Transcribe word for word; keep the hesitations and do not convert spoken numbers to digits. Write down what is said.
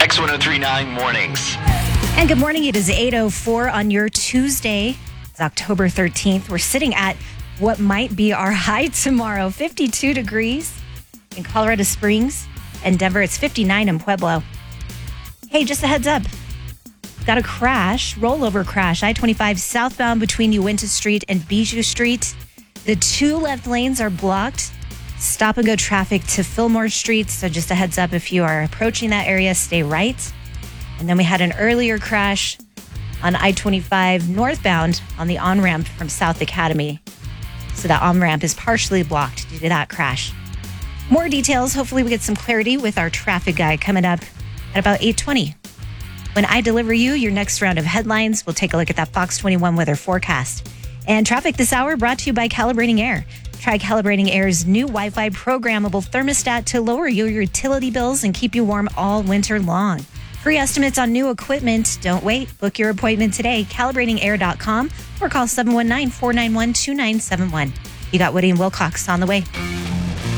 X one oh three point nine Mornings. And good morning. It is eight oh four on your Tuesday. It's October thirteenth. We're sitting at what might be our high tomorrow, fifty-two degrees in Colorado Springs and Denver. It's fifty-nine in Pueblo. Hey, just a heads up. Got a crash, rollover crash, I twenty-five southbound between Uinta Street and Bijou Street. The two left lanes are blocked. Stop and go traffic to Fillmore Street. So just a heads up, if you are approaching that area, stay right. And then we had an earlier crash on I twenty-five northbound on the on-ramp from South Academy. So that on-ramp is partially blocked due to that crash. More details. Hopefully we get some clarity with our traffic guy coming up at about eight twenty. When I deliver you your next round of headlines, we'll take a look at that Fox twenty-one weather forecast. And traffic this hour brought to you by Calibrating Air. Try Calibrating Air's new Wi-Fi programmable thermostat to lower your utility bills and keep you warm all winter long. Free estimates on new equipment. Don't wait. Book your appointment today. calibrating air dot com or call seven one nine, four nine one, two nine seven one. You got Woody and Wilcox on the way.